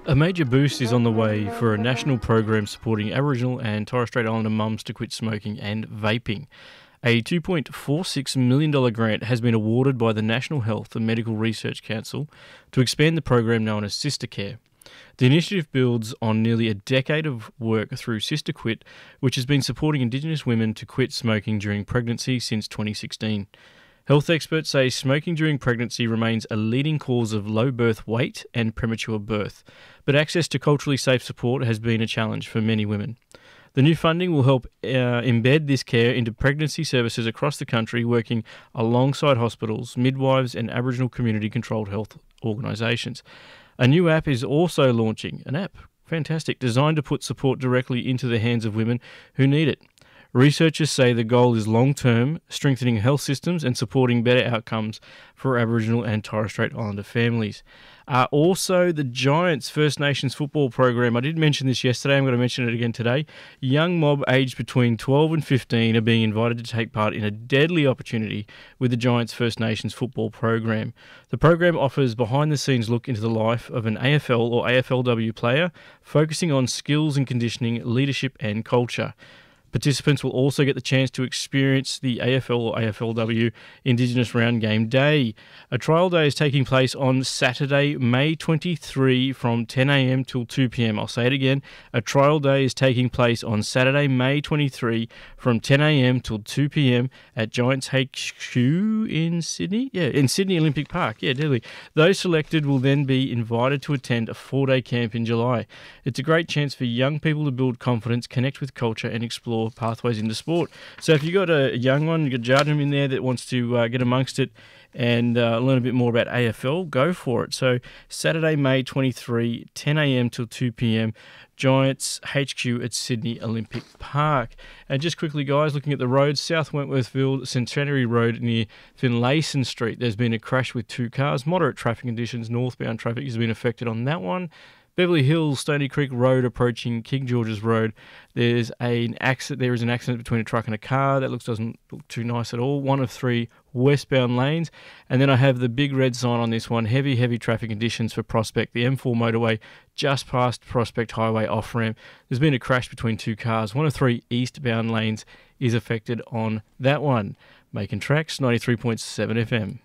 A major boost is on the way for a national program supporting Aboriginal and Torres Strait Islander mums to quit smoking and vaping. A $2.46 million grant has been awarded by the National Health and Medical Research Council to expand the program known as Sister Care. The initiative builds on nearly a decade of work through Sister Quit, which has been supporting Indigenous women to quit smoking during pregnancy since 2016. Health experts say smoking during pregnancy remains a leading cause of low birth weight and premature birth, but access to culturally safe support has been a challenge for many women. The new funding will help embed this care into pregnancy services across the country, working alongside hospitals, midwives and Aboriginal community-controlled health organisations. A new app is also launching, fantastic, designed to put support directly into the hands of women who need it. Researchers say the goal is long-term, strengthening health systems and supporting better outcomes for Aboriginal and Torres Strait Islander families. Also, the Giants First Nations football program. I did mention this yesterday. I'm going to mention it again today. Young mob aged between 12 and 15 are being invited to take part in a deadly opportunity with the Giants First Nations football program. The program offers behind-the-scenes look into the life of an AFL or AFLW player, focusing on skills and conditioning, leadership and culture. Participants will also get the chance to experience the AFL or AFLW Indigenous Round Game Day. A trial day is taking place on Saturday, May 23 from 10am till 2pm. I'll say it again. A trial day is taking place on Saturday, May 23 from 10am till 2pm at Giants HQ in Sydney? Yeah, in Sydney Olympic Park. Yeah, Delhi. Those selected will then be invited to attend a 4-day camp in July. It's a great chance for young people to build confidence, connect with culture and explore pathways into sport. So if you've got a young one, you've got Jardim in there that wants to get amongst it and learn a bit more about AFL, go for it. So Saturday, May 23, 10am till 2pm, Giants HQ at Sydney Olympic Park. And just quickly, guys, looking at the roads, South Wentworthville, Centenary Road near Finlayson Street, there's been a crash with 2 cars. Moderate traffic conditions, northbound traffic has been affected on that one. Beverly Hills, Stony Creek Road approaching King George's Road. There is an accident between a truck and a car. That doesn't look too nice at all. 1 of 3 westbound lanes. And then I have the big red sign on this one. Heavy traffic conditions for Prospect. The M4 motorway just past Prospect Highway off-ramp. There's been a crash between 2 cars. 1 of 3 eastbound lanes is affected on that one. Making tracks, 93.7 FM.